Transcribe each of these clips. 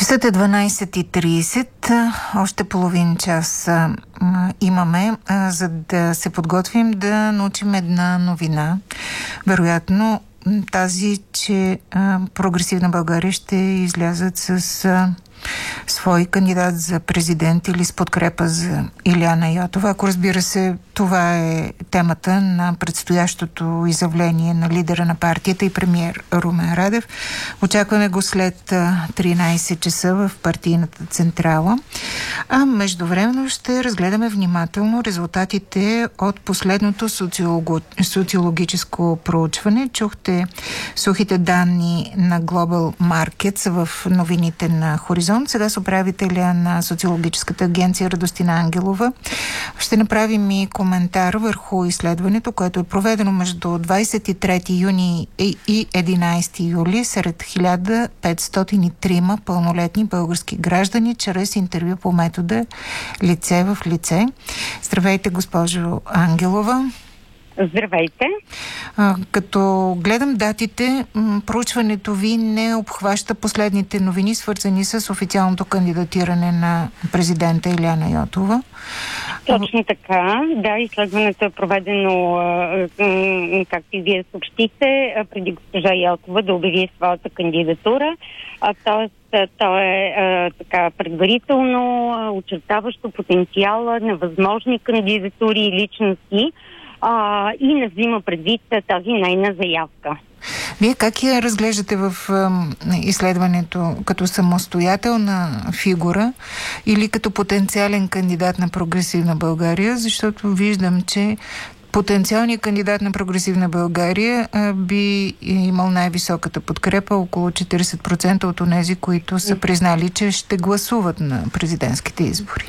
Часът е 12:30. Още половин час имаме, за да се подготвим да научим една новина. Вероятно тази, че Прогресивна България ще излязат с свой кандидат за президент или с подкрепа за Илияна Йотова. Ако разбира се, това е темата на предстоящото изявление на лидера на партията и премиер Румен Радев. Очакваме го след 13 часа в партийната централа. А междувременно ще разгледаме внимателно резултатите от последното социологическо проучване. Чухте сухите данни на Global Markets в новините на Хоризонт. Сега с управителя на социологическата агенция Радостина Ангелова ще направим и коментар върху изследването, което е проведено между 23 юни и 11 юли сред 1503 пълнолетни български граждани чрез интервю по метода лице в лице. Здравейте, госпожо Ангелова. Здравейте. Като гледам датите, проучването ви не обхваща последните новини, свързани с официалното кандидатиране на президента Илияна Йотова. Точно така. Да, изследването е проведено, както и вие съобщихте, преди госпожа Йотова да обяви своята кандидатура. Тоест, то е така предварително очертаващо потенциала на възможни кандидатури и личности, и не взима предвид тази нейна заявка. Вие как я разглеждате в изследването? Като самостоятелна фигура или като потенциален кандидат на Прогресивна България? Защото виждам, че потенциалният кандидат на Прогресивна България би имал най-високата подкрепа, около 40% от онези, които са признали, че ще гласуват на президентските избори.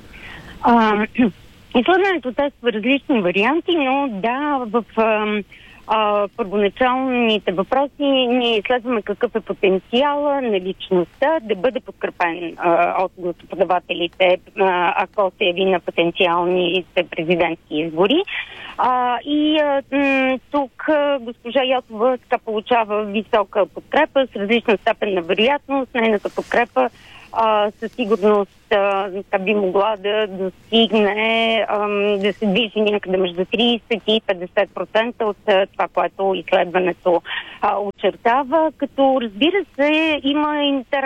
Изследването тества различни варианти, но да, в първоначалните въпроси ние изследваме какъв е потенциала на личността да бъде подкрепен от гласоподавателите, ако се яви на потенциалните президентски избори. Тук госпожа Йотова така получава висока подкрепа с различна степен на вероятност. Нейната подкрепа със сигурност би могла да достигне, да се движи някъде между 30 и 50% от това, което изследването очертава, като разбира се има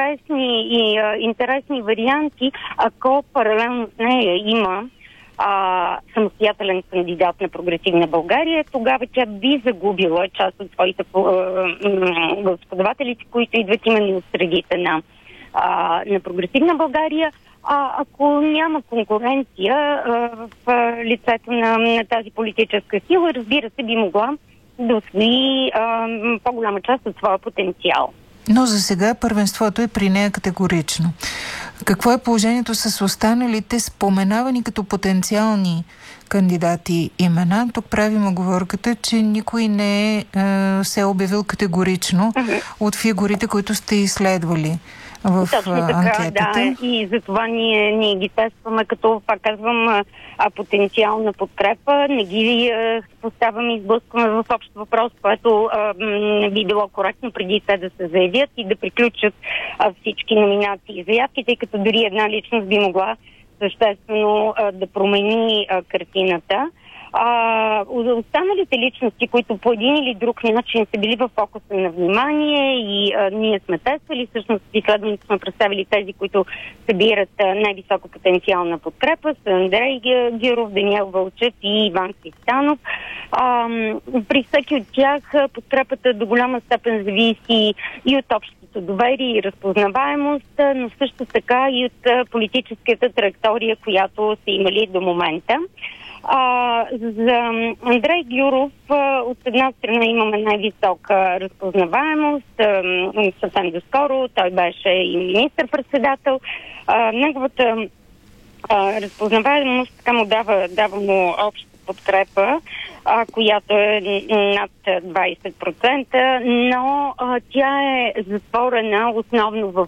интересни варианти, ако паралелно с нея има самостоятелен кандидат на Прогресивна България, тогава тя би загубила част от своите гласоподавателите, които идват именно от средите на Прогресивна България. Ако няма конкуренция в лицето на тази политическа сила, разбира се, би могла да усвои по-голяма част от своя потенциал. Но за сега първенството е при нея категорично. Какво е положението с останалите споменавани като потенциални кандидати имена? Тук правим оговорката, че никой не се е обявил категорично от фигурите, които сте изследвали в анкетата. Да, и за това ние ги тестваме, като, пак казвам, потенциална подкрепа. Не ги поставяме и сблъскваме в общ въпрос, което не би било коректно преди те да се заявят и да приключат всички номинации и заявки, тъй като дори една личност би могла съществено да промени картината. Останалите личности, които по един или друг начин са били в фокуса на внимание и ние сме тествали, всъщност изследването сме представили тези, които събират най-висока потенциална подкрепа, са Андрей Гюров, Даниел Вълчев и Иван Христанов. При всеки от тях подкрепата до голяма степен зависи и от общото доверие и разпознаваемост, но също така и от политическата траектория, която са имали до момента. За Андрей Гюров от една страна имаме най-висока разпознаваемост. Съвсем доскоро той беше и министър-председател. Неговата разпознаваемост така му дава му обща подкрепа, която е над 20%, но тя е затворена основно в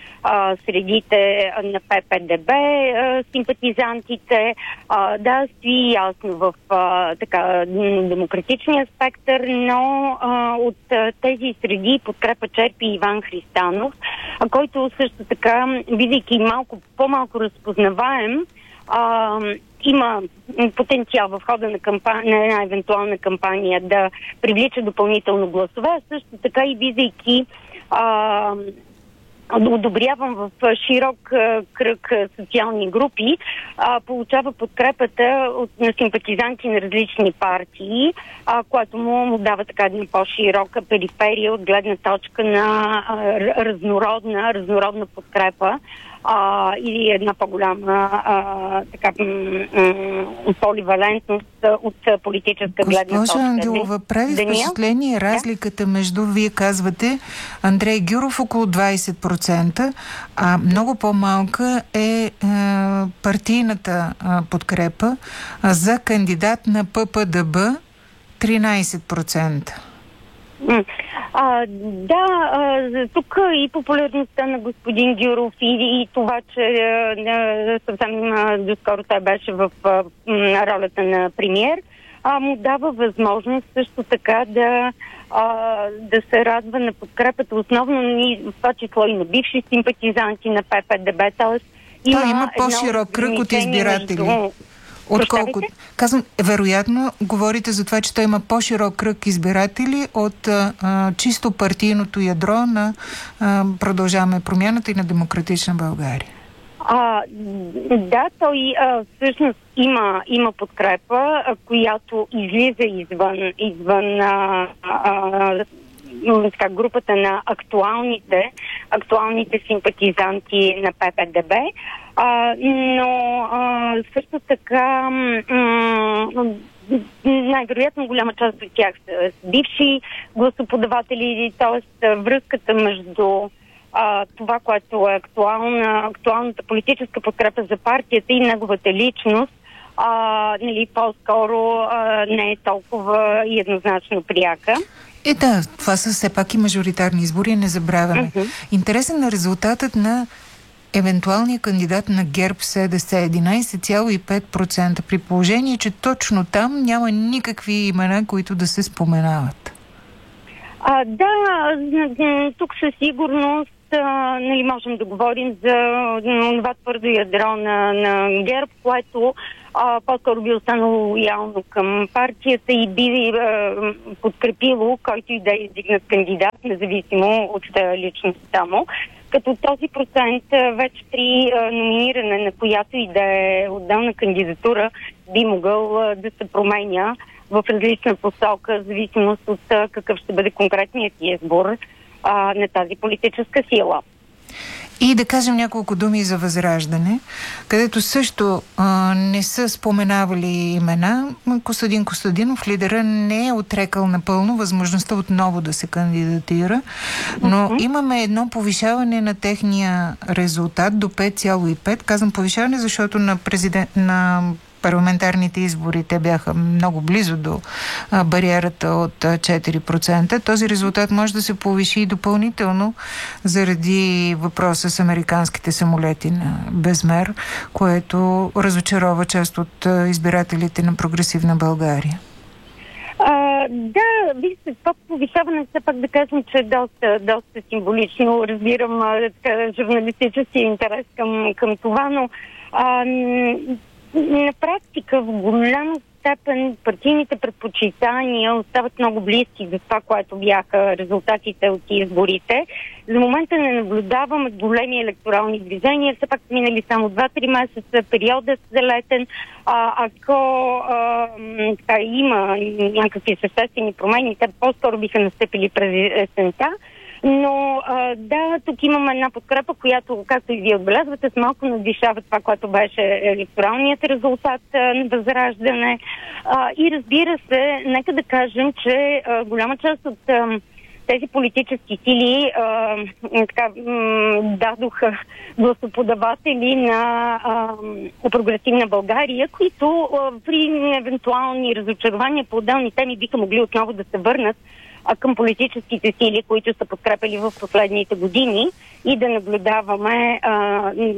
средите на ППДБ, симпатизантите, да, стои ясно в демократичния спектър, но от тези среди подкрепа черпи Иван Христанов, който също така, бидейки малко по-малко разпознаваем, има потенциал в хода на една евентуална кампания да привлича допълнително гласове, а също така и бидейки одобрявам в широк кръг социални групи, получава подкрепата на симпатизанти на различни партии, което му дава така една по-широка периферия от гледна точка на разнородна подкрепа и една по-голяма поливалентност от политическа гледна точка. Госпожа Ангелова, прави впечатление разликата между, вие казвате, Андрей Гюров около 20%, а много по-малка е партийната подкрепа за кандидат на ППДБ 13%. Тук и популярността на господин Гюров и това, че съвсем доскоро той беше в ролята на премиер, му дава възможност също така да се радва на подкрепата, основно в това число и на бивши симпатизанти на ППДБ. Той има по-широк кръг от избиратели. Отколкото, казвам, вероятно говорите за това, че той има по-широк кръг избиратели от чисто партийното ядро на Продължаваме промяната и на Демократична България. Да, той всъщност има подкрепа, която излиза извън групата на актуалните симпатизанти на ППДБ, но също така най-вероятно голяма част от тях са бивши гласоподаватели, т.е. връзката между това, което е актуалната политическа подкрепа за партията и неговата личност, по-скоро не е толкова еднозначно пряка. Да, това са все пак и мажоритарни избори, не забравяме. Интересен е резултатът на евентуалния кандидат на ГЕРБ-СДС 11,5%, при положение, че точно там няма никакви имена, които да се споменават. Тук със сигурност можем да говорим за това твърдо ядро на ГЕРБ, което по-скоро би останало лоялно към партията и би подкрепило който и да е издигнат кандидат, независимо от личността му. Като този процент вече при номиниране на която и да е отделна кандидатура би могъл да се променя в различна посока, в зависимост от какъв ще бъде конкретният избор на тази политическа сила. И да кажем няколко думи за Възраждане, където също не са споменавали имена. Костадин Костадинов, лидера, не е отрекал напълно възможността отново да се кандидатира, но имаме едно повишаване на техния резултат до 5,5. Казвам повишаване, защото на парламентарните избори те бяха много близо до бариерата от 4%. Този резултат може да се повиши и допълнително заради въпроса с американските самолети на Безмер, което разочарова част от избирателите на Прогресивна България. Вижте, това повишаване, все пак да кажем, че е доста символично. Разбирам журналистически интерес към това, но на практика в голяма степен партийните предпочитания остават много близки за това, което бяха резултатите от изборите. За момента не наблюдаваме големи електорални движения. Все пак минали само 2-3 месеца, периодът за летен. Ако има някакви съществени промени, те по-скоро биха настъпили през есента. Но тук имаме една подкрепа, която, както и вие отбелязвате, с малко надвишава това, което беше електоралният резултат на Възраждане. И разбира се, нека да кажем, че голяма част от тези политически сили дадоха гласоподаватели на Прогресивна България, които при евентуални разочарования по отделни теми биха могли отново да се върнат към политическите сили, които са подкрепили в последните години и да наблюдаваме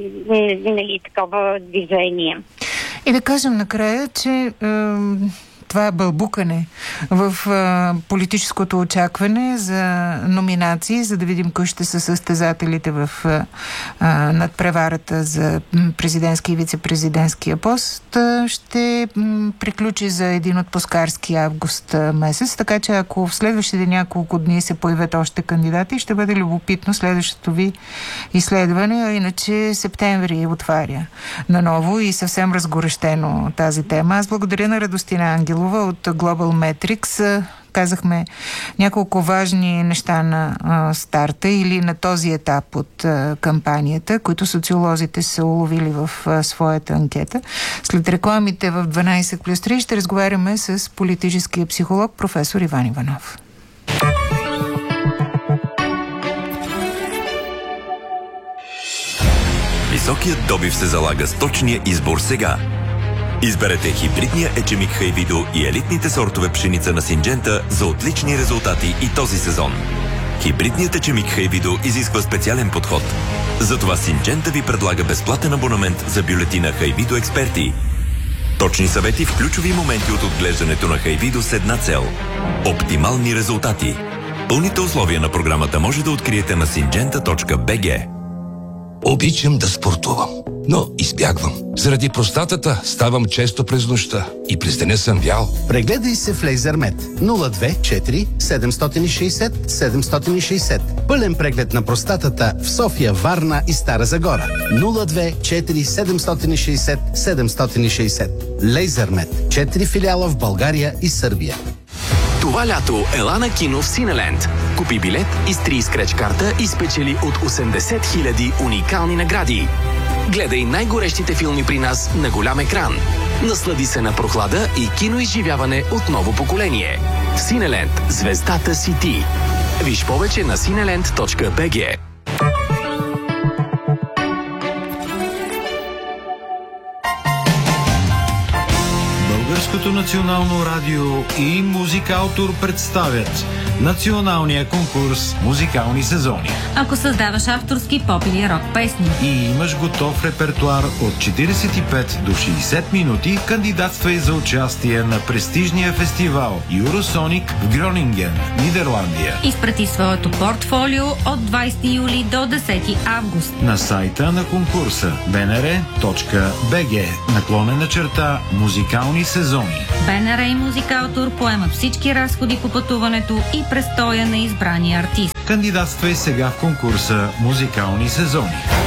такова движение. И да кажем накрая, че това бълбукане в политическото очакване за номинации, за да видим кои ще са състезателите в надпреварата за президентски и вице-президентския пост, ще приключи за един отпускарски август месец, така че ако в следващите няколко дни се появят още кандидати, ще бъде любопитно следващото ви изследване, а иначе септември отваря наново и съвсем разгорещено тази тема. Аз благодаря на Радостина Ангелова от Global Metrics. Казахме няколко важни неща на старта или на този етап от кампанията, които социолозите са уловили в своята анкета. След рекламите в 12+3 ще разговаряме с политическия психолог професор Иван Иванов. Високият добив се залага с точния избор сега. Изберете хибридния ечемик Хайвидо и елитните сортове пшеница на Синджента за отлични резултати и този сезон. Хибридният ечемик Хайвидо изисква специален подход. Затова Синджента ви предлага безплатен абонамент за бюлетина Хайвидо Експерти. Точни съвети в ключови моменти от отглеждането на Хайвидо с една цел – оптимални резултати. Пълните условия на програмата може да откриете на syngenta.bg. Обичам да спортувам, но избягвам. Заради простатата ставам често през нощта и през деня съм вял. Прегледай се в Лейзермет 024 760 760. Пълен преглед на простатата в София, Варна и Стара Загора. 024 760 760. Лейзермет. 4 филиала в България и Сърбия. Това лято ела на кино в Синеленд. Купи билет, изтри скреч карта и спечели от 80 000 уникални награди. Гледай най-горещите филми при нас на голям екран. Наслади се на прохлада и киноизживяване от ново поколение. Синеленд. Звездата си ти. Виж повече на cineland.bg. Българското национално радио и Музикаутор представят националния конкурс Музикални сезони. Ако създаваш авторски поп или рок песни И имаш готов репертуар от 45 до 60 минути, кандидатствай за участие на престижния фестивал Юросоник в Гронинген, Нидерландия. изпрати своето портфолио от 20 юли до 10 август. На сайта на конкурса bnr.bg/музикални сезони. БНР и Музикаутор поемат всички разходи по пътуването и престоя на избрания артист. Кандидатствай сега в конкурса Музикални сезони.